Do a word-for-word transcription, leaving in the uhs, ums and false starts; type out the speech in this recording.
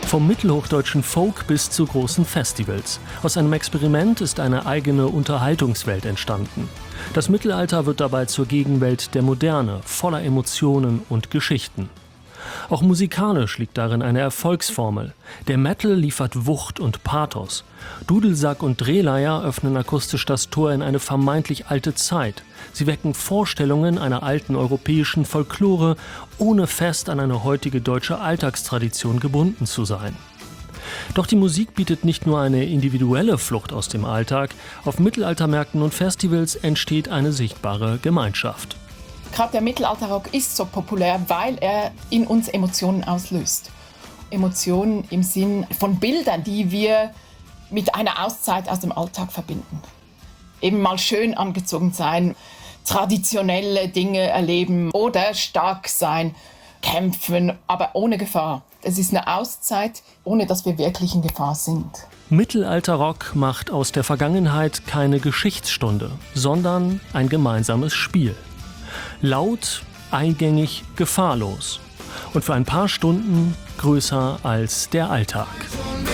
Vom mittelhochdeutschen Folk bis zu großen Festivals. Aus einem Experiment ist eine eigene Unterhaltungswelt entstanden. Das Mittelalter wird dabei zur Gegenwelt der Moderne, voller Emotionen und Geschichten. Auch musikalisch liegt darin eine Erfolgsformel. Der Metal liefert Wucht und Pathos. Dudelsack und Drehleier öffnen akustisch das Tor in eine vermeintlich alte Zeit. Sie wecken Vorstellungen einer alten europäischen Folklore, ohne fest an eine heutige deutsche Alltagstradition gebunden zu sein. Doch die Musik bietet nicht nur eine individuelle Flucht aus dem Alltag, auf Mittelaltermärkten und Festivals entsteht eine sichtbare Gemeinschaft. Gerade der Mittelalterrock ist so populär, weil er in uns Emotionen auslöst. Emotionen im Sinn von Bildern, die wir mit einer Auszeit aus dem Alltag verbinden. Eben mal schön angezogen sein, traditionelle Dinge erleben oder stark sein, kämpfen, aber ohne Gefahr. Es ist eine Auszeit, ohne dass wir wirklich in Gefahr sind. Mittelalterrock macht aus der Vergangenheit keine Geschichtsstunde, sondern ein gemeinsames Spiel. Laut, eingängig, gefahrlos. Und für ein paar Stunden größer als der Alltag.